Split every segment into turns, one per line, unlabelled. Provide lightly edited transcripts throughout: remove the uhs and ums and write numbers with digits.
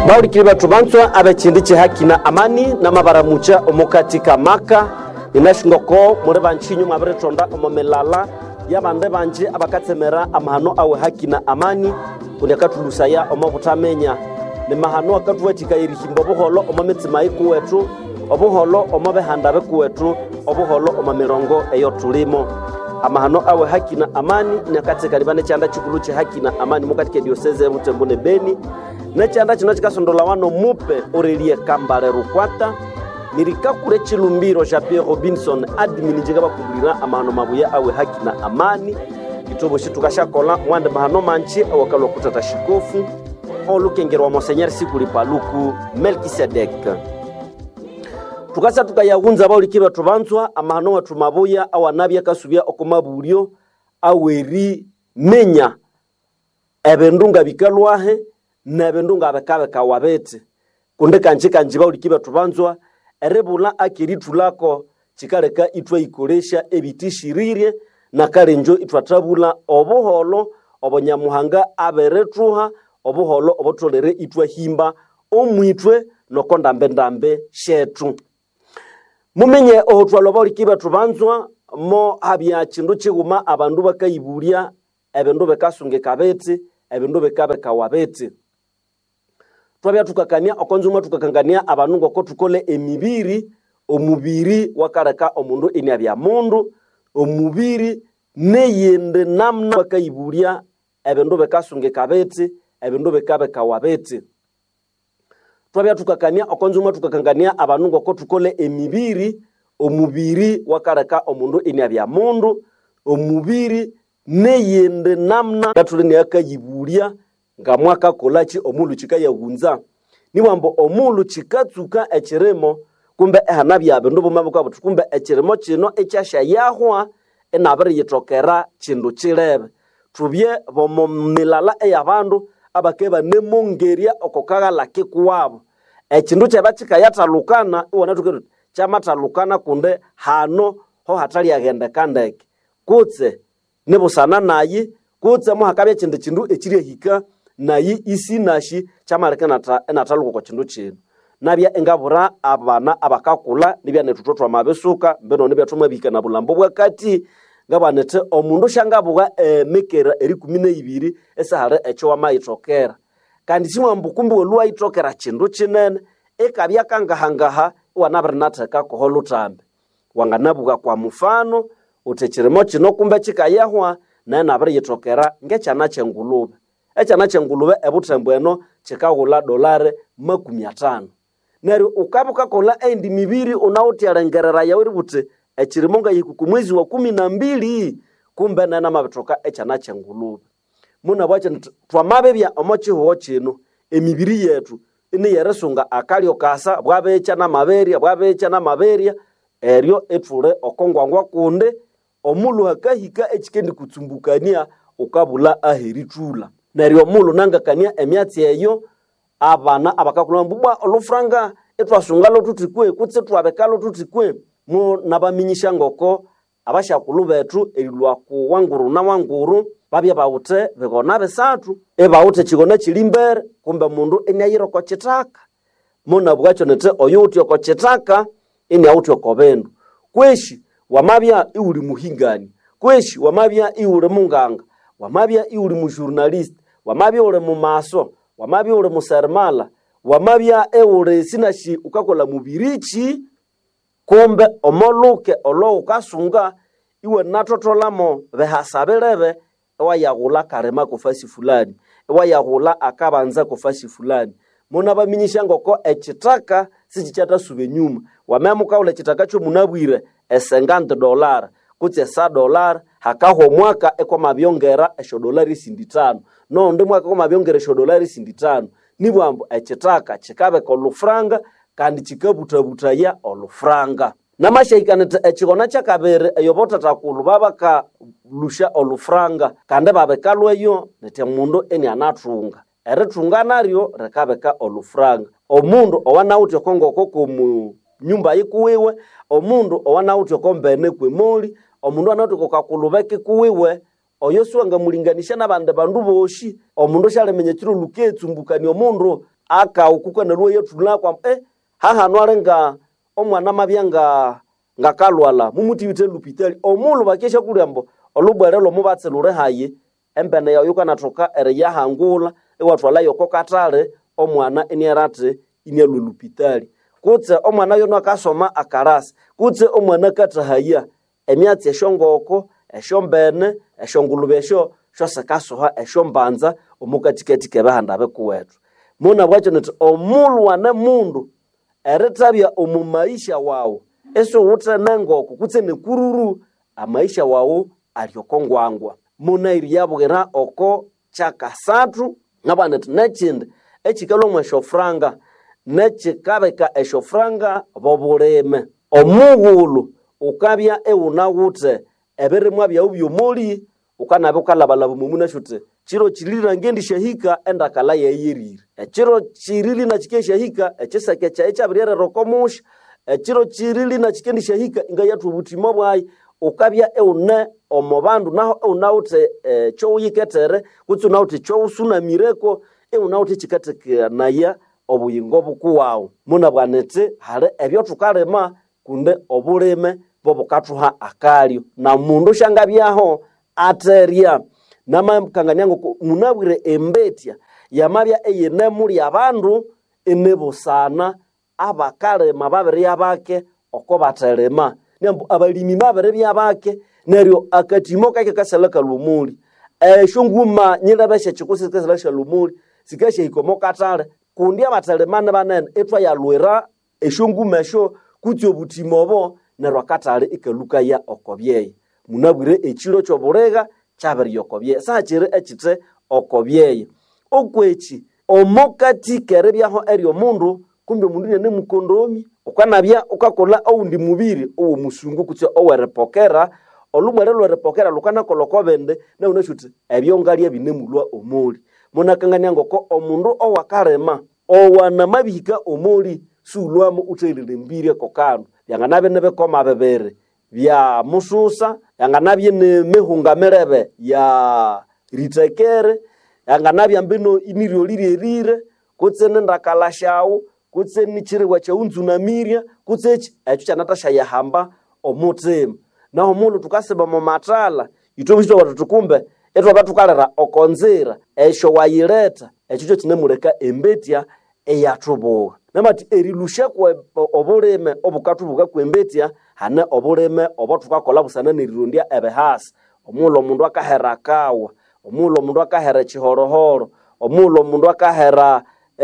Baurikiri batubanzwa abekindi haki na amani na mabaramucha omukatika maka inashingoko muri banchinyu mabiretonda omomelala yabande banje abakatsemera amahano awe haki na amani kunyakatulusaya omobutamenya ni mahano akatuwetika irihimbo buholo omametsima ikuwetu obuholo omabehandabe kuwetu obuholo omamirongo eyo tulimo amahano awe haki na amani nyakatse libane chanda chikuluche haki na amani mukatike diocese Butembo ne Beni na chanda chino chikasondola wano mupe orelie kambale rukwata nirikakure chilumbiro Jean Pierre Robinson admin jigaba kubulira amahano mabuya awe haki na amani kitobo shitukashakola mwande mahano manchi awakalo kutata shikofu olukengerwa Monseigneur Sikuli Paluku Melkisedek tukasa tukayahunza baulikiba tubanzwa amahano watu mabuya awanabya kasubya okomabulyo aweri menya ebendunga bikalwahe nebendunga bakabe kawabete kunde kanchi baulikiba tubanzwa erebula akiritulako chikaleka itwa ikolesha ebitishirire na karenjo itwatabula obuholo obonyamuhanga aberetruha obuholo obotolere itwa himba omwitwe nokonda mbendambe shetu mumenye ohotwalo baulikiba tubanzwa mo habya chindu chiguma abandu bakayibulia ebendo bekasunge kabete ebendo bekabe kawabete twabya tukakania okonzuma tukakangania abantu ngoko tukole emibiri omubiri wakareka omundu enyabya mundu omubiri neyende namna bakayibulia ebendo bekasunge kabete ebendo bekabe kawabete twabya tukakania okonzuma tukakangania abantu ngoko tukole emibiri omubiri wakareka omundu enyabya mundu omubiri neyende namna gatulene akayibulia ngamwaka kolachi omulu chikayahunza niwambo omulu chikatsuka echiremo kumbe ehanabya abendo bomabuka butu kumbe echiremo chino echasha yahwa enabere yitokera chindu chirebe tubye bomomilala eyabandu abakeba nemongeria okokagala kikuwabo echindu kyabachika yatalukana iwona tukeru chamatalukana kunde hano ho hatali agenda kandeke kutse nebusana nayi kutse mo hakabya chindu echiri hika nayi isi nashi chamarekana enataluko kwa chindu chino nabya engabura abana abakakula nibya netutotwa mabesuka mbeno nibya tumabika na bulambo bwakati ngabanete omundu shangabuga mekera eri 12 esahare echo wamayitokera kandi simwambu kumbi olwa itokera chindu chinene ekabya kangahangaha wanabernateka koholutambe wanganabuga kwa mfano utechiremo chino kumbe chikayahwa na nabere yitokera ngechana chengulube echana chengulube ebutembweno chikagula $50 neri ukabuka kola endi mibiri unauti yauri bute echirimonga yiku mwezi wa 12 kumbe na mabitoka echana chengulube muna bwacha twamabebya omochiho chino emibiri yetu ine yeresunga akalyo kasa bwabecha na maberia eryo etfule okongwangwa kunde omulu hakahika echikendi kutsumbukania ukabula aheritula neryo mulu nangakania emyatsi eyo abana abakakula mbubwa olufranga etwasungalo tutikwe kutse twabekalo tutikwe mu nabaminyisha ngoko abashakulu betu elilwa ku wanguru babya bawute begona besatu ebawute chigona chilimbere kumbe mundu enyayiro ko chitaka muna bwacho nete oyuti ko chitaka eni auti okobendo kweshi wamabya iuli muhingani kweshi wamabya iule munganga wamabya iuli mu journalist wamabya ule mu maso wamabya ule mu sermala wamabya eule sinashi ukakola mubirichi kumbe omoluke olo ukasunga iwe natotolamo behasabelebe ewayagula karema kufasi fulani ewayagula akabanza kufasi fulani muna baminyisha ngoko echitaka sichichata sube nyuma wamemuka ule chitaka cho munabwire $50 kutse $1 hakaho mwaka eko mabyongera $50 no ndi mwaka ko mabyongera $50 nibwambo echitaka chikabe ko lufranga kandi chikabuta ya olufranga namashayikanete echigona chakabere eyobota takulu babaka lusha olufranga kandi babekalweyo nete mundu eni anatunga eretunga naryo rekabeka olufranga omundu owanauti okongoko ku nyumba yikuwiwe omundu owanauti okombene kwemoli omundu anauti kokakulubeke kuwiwe oyo suanga mulinganisha nabande bandu boshi omundu shalemenye kiro luketsumbukani omundu aka ukukana luo yetula kwa haha nwarenga omwana mabyanga ngakalwala mumuti bite lupitali omulu bakesha kulyambo olubwerelo mubatselure haye embene yayo kanatoka ere yahangula ewatwala yoko katale omwana enierate inyalwe lupitali kutse omwana yono akasoma akarasi kutse omwana katahaya emyatsi eshongoko eshombene eshongulubesho shose kasoha eshombanza omukatikati kebahanda bekuwetu muna bwacho nti omulu wane mundu eretabya omumaisha wawo eso utenengoko kutse nekururu amaisha wawo alyokongwangwa muna iri yabwera oko chakasatu ngabaneti nechinde echikalo mweshofranga nechikabeka eshofranga bobuleme omughulu ukabya eunawute ebirimwa byawu byomoli ukanabe ukalabalaba mumuna shute chiro chilira ngendi shahika enda kala yeyirire chiro chirili na chikesha hika echisake cha echabirere rokomusha chiro chirili na chikendi shahika inga yatu butima bwayi ukabya eune omobandu naho eunawute cho yiketere kutsu nawute cho usuna mireko eunawute chikatekera naya obuyingo bukuwawo muna bwanete hale ebyo tukalema kunde obuleme bobukatuha akalyo na mundu shangabyaho ateria namakanganyanga munabwire embetia yamabya eyene muri abandu enebosana abakalema babiri yabake oko batelema nembu abalimi babiri byabake neryo akatimo kake kaseleka lumuli eshonguma nyirabashe chikusi kaseleka lumuli sikashe ikomo katale kundi abatelemane banene etwa yalwera eshonguma esho kutyo butimobo neryo katale ikaluka ya okobyeye munabwire echiro choburega chabiri yokobye sachire echite okobye okwechi omokati kerebyaho eri omundu kumbe mundu ne mukondomi ukanabya ukakola oundi mubiri owo musungu kutse owerepokera olumwerelo repokera lukana kolokobende na unashuti ebyongali ebinemulwa omuli munakanganya ngoko omundu owakarema owana mabika omuli sulwamo utelele mbire kokano yanganabe nebekoma bebere bya mususa yanganabye ne mehunga merebe ya ritekere yanganabye mbino inirio lirerire kutse ndakalashawo kutse nichirwa cha unzuna miria kutse echo chanatasha ya hamba omutima na omulu tukaseba mu matala itobishito watu kumbe etwa batukalera okonzira esho wayireta echo kinemureka embetia eyatubuga namati erilusha kwa obuleme obukatubuga kwembetia hane obuleme obotukakola busana nirundia ebehasi omulo mundu akahera kawa omulo mundu akahera chihorohoro omulo mundu akahera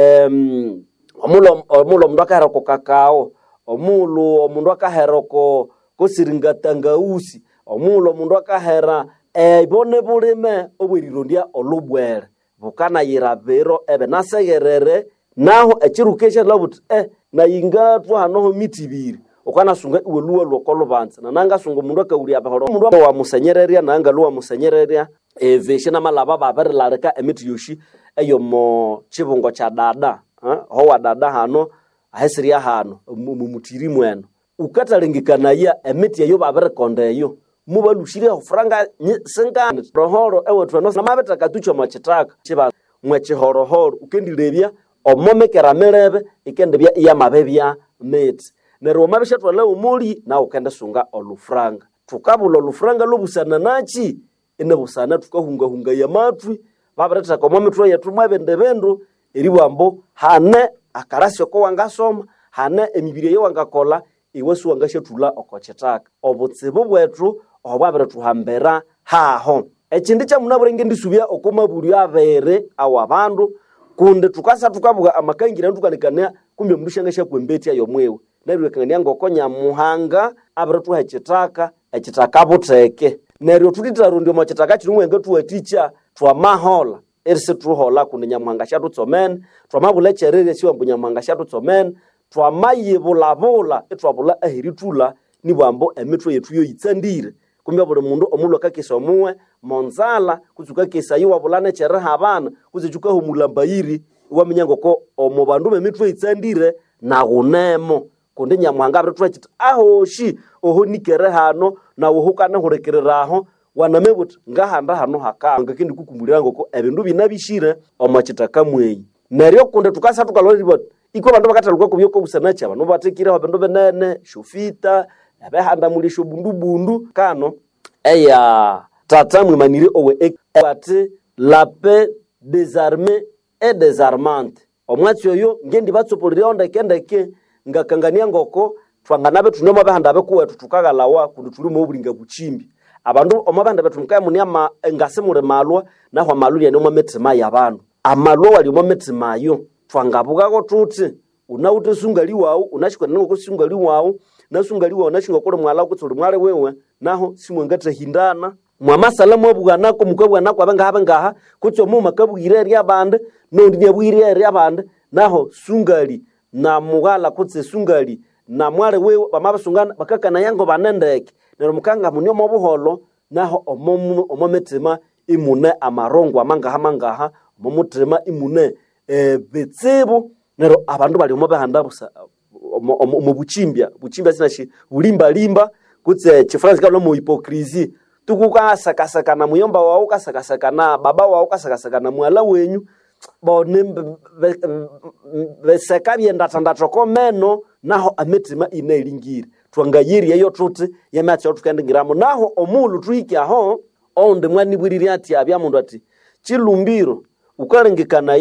omulo mundu akahera ko kakao omulo mundu akahera ko siringatangausi omulo mundu akahera ibone buleme obwirirondia olubwere bukana yirabero ebe nasegerere naho echirukesha labut na yingatwa hano mitibiri okana sunga iweluwa lokolobanza nananga sunga mundu akauri abahoro mundu wa musenyereria nanga luwa musenyereria veshe na malaba babere lareka emiti yoshi eyo mo chibungo cha dada ho wa dada hano ahesiria hano mumutiri mweno ukatalengikana ya emiti eyo babere kondeyo mubalushire ofranga senga rohoro ewetwa no namabeta katucho machitaka chiba mwechihorohoro ukendirebya omomekera merebe ikendebya iya mabebya meti nero mabishatwa la umuli na ukenda sunga olufranga tukabula olufranga lobusana nachi enebusana tukahunga ya matwi babareta ko momitwa yetu mwabendebendo eribwambo hane akarasyo ko wangasoma hane emibiri yo wangakola iwesu wangashatula okochetaka obutsibu bwetu obwabere tuhambera haho ekindi kya munaburenge ndisubya okomaburi abere awabandu kunde tukasa tukabuga amakangira ntukanikana kumbe mudushangasha kwembetia yomwewe neryo kangania ngokonya muhanga abere tuhachitaka echitaka buteke neryo tulitaro ndio machitaka chirimwenge tuwaticha twa mahola erse tuhola kunenya muhanga shatu tsomen twa mabule cherere siwa mbunya muhanga shatu tsomen twa mayibulabula etwabula ahiritula nibwambo emitwe yetu yo itsandire kumbe buli mundu omulo kakisa muwe monzala kuzuka kisa yiwa bulane chereha abana kuzijuka humulambayiri wamenyango ko omobandu bemitwe itsandire na gunemo kundi nyamuhanga abretwa chita ahoshi oho nikere hano na uhukane hurekereraho wanamebut ngahanda hano hakanga kindi kukumbulirango ko ebindu binabishire omachitaka mweyi neryo kunde tukasa tukalolibwa iko bandu bakatalukwa kubyoko busanacha abantu batekira abandu benene shofita abehanda mulisho bundu kano eya tata mwimanire owe ati la paix désarmée et désarmante omwatsi oyo ngendi batsopolire ondeke ngakangania ngoko twanganabe tunoma bahanda bekuwa tutukagalawa kundu tuli mu bulinga buchimbi abandu omabanda betumukaya munyama ngasemure malwa naho maluli ya noma metima yabandu amalwa wali mu metima yo twangabuka ko tuti unauti sungali wawu unashikwa ngo sungali wawu na sungali wawu nashinga kole mwala kutsuli mwale wewe naho simwengata hindana mwama salamu obugana ko mukabwana kwa bangaha kutso mu makabwire eri abande nondi nyabwire eri abande naho sungali na mugala kutse sungali na mwale wewe bamabasungana bakakana yango banendeke nero mukanga munyo mobuholo naho omometima imune amarongo amangaha omomutima imune betsibu nero abandu bali omobehanda busa omobuchimbya sinashi bulimba kutse chifransi kalo mu hypocrisie tukukasakasaka na muyomba wawo kasakasaka na baba wawo kasakasaka na mwala wenyu bone beseka ndatoko meno naho ametima inelingire twangayiri yeyo tuti yamatya tukandingiramo naho omulu twiki aho onde mwani bwiriri ati abya mundu ati chilumbiro ukalengekana